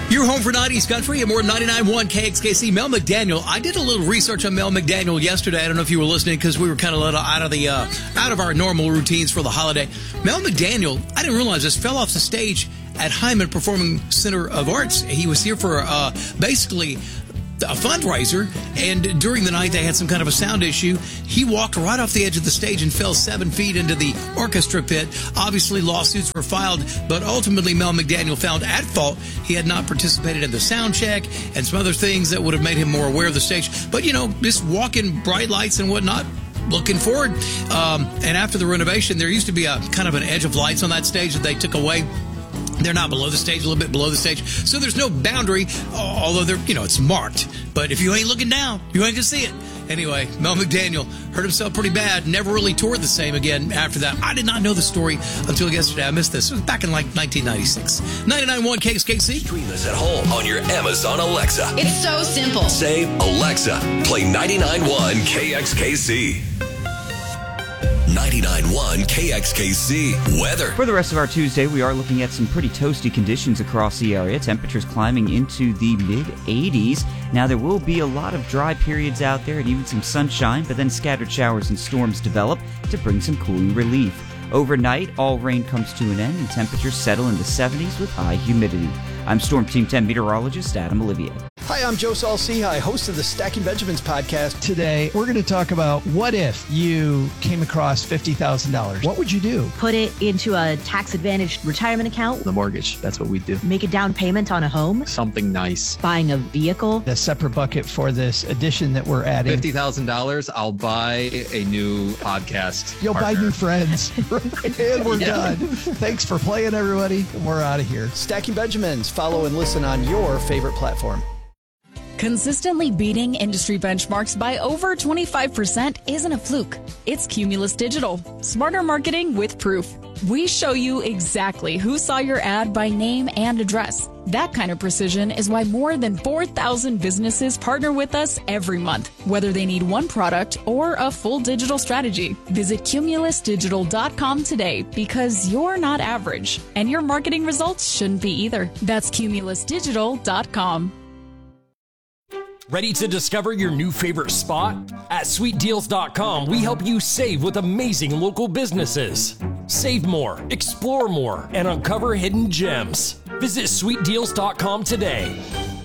You're home for 90s country and more 99.1 KXKC. Mel McDaniel. I did a little research on Mel McDaniel yesterday. I don't know if you were listening because we were kind of let out of our normal routines for the holiday. Mel McDaniel, I didn't realize this, fell off the stage at Hyman Performing Center of Arts. He was here for basically a fundraiser, and during the night they had some kind of a sound issue. He walked right off the edge of the stage and fell 7 feet into the orchestra pit. Obviously, lawsuits were filed, but ultimately Mel McDaniel found at fault. He had not participated in the sound check and some other things that would have made him more aware of the stage. But, you know, just walking bright lights and whatnot, looking forward. And after the renovation, there used to be a kind of an edge of lights on that stage that they took away. They're not below the stage, a little bit below the stage. So there's no boundary, although they're, it's marked. But if you ain't looking down, you ain't going to see it. Anyway, Mel McDaniel hurt himself pretty bad. Never really toured the same again after that. I did not know the story until yesterday. I missed this. It was back in like 1996. 99.1 KXKC. Stream us at home on your Amazon Alexa. It's so simple. Say, Alexa, play 99.1 KXKC. 99.1 KXKC weather. For the rest of our Tuesday, we are looking at some pretty toasty conditions across the area. Temperatures climbing into the mid-80s. Now, there will be a lot of dry periods out there and even some sunshine, but then scattered showers and storms develop to bring some cooling relief. Overnight, all rain comes to an end and temperatures settle in the 70s with high humidity. I'm Storm Team 10 meteorologist Adam Olivier. Hi, I'm Joe Saul-Sehy, host of the Stacking Benjamins podcast. Today, we're going to talk about what if you came across $50,000. What would you do? Put it into a tax-advantaged retirement account. The mortgage, that's what we do. Make a down payment on a home. Something nice. Buying a vehicle. A separate bucket for this addition that we're adding. $50,000, I'll buy a new podcast You'll partner. buy new friends. And we're done. Thanks for playing, everybody. We're out of here. Stacking Benjamins. Follow and listen on your favorite platform. Consistently beating industry benchmarks by over 25% isn't a fluke. It's Cumulus Digital. Smarter marketing with proof. We show you exactly who saw your ad by name and address. That kind of precision is why more than 4,000 businesses partner with us every month, whether they need one product or a full digital strategy. Visit cumulusdigital.com today because you're not average, and your marketing results shouldn't be either. That's cumulusdigital.com. Ready to discover your new favorite spot? At sweetdeals.com, we help you save with amazing local businesses. Save more, explore more, and uncover hidden gems. Visit sweetdeals.com today.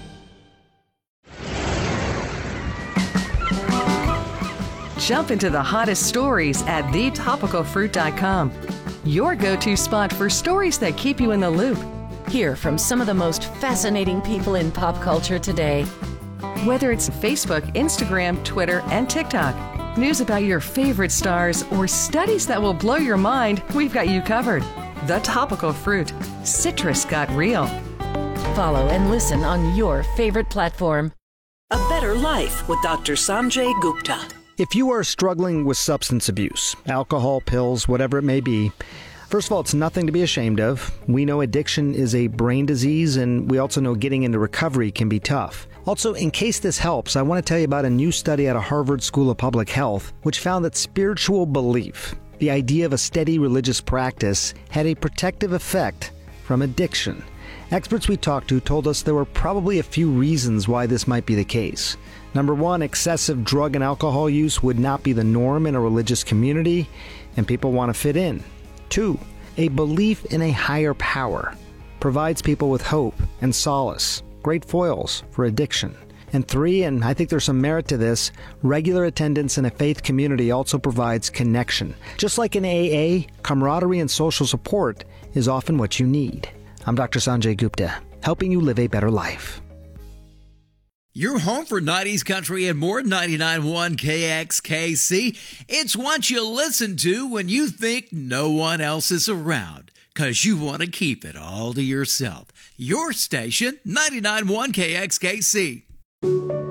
Jump into the hottest stories at thetopicalfruit.com. Your go-to spot for stories that keep you in the loop. Hear from some of the most fascinating people in pop culture today. Whether it's Facebook, Instagram, Twitter, and TikTok, news about your favorite stars, or studies that will blow your mind, we've got you covered. The Topical Fruit. Citrus got real. Follow and listen on your favorite platform. A Better Life with Dr. Sanjay Gupta. If you are struggling with substance abuse, alcohol, pills, whatever it may be, first of all, it's nothing to be ashamed of. We know addiction is a brain disease, and we also know getting into recovery can be tough. Also, in case this helps, I want to tell you about a new study out of Harvard School of Public Health, which found that spiritual belief, the idea of a steady religious practice, had a protective effect from addiction. Experts we talked to told us there were probably a few reasons why this might be the case. Number one, excessive drug and alcohol use would not be the norm in a religious community, and people want to fit in. Two, a belief in a higher power provides people with hope and solace, great foils for addiction. And three, and I think there's some merit to this, regular attendance in a faith community also provides connection. Just like in AA, camaraderie and social support is often what you need. I'm Dr. Sanjay Gupta, helping you live a better life. You're home for 90s country and more. 99.1 KXKC. It's what you listen to when you think no one else is around, because you want to keep it all to yourself. Your station, 99.1 KXKC.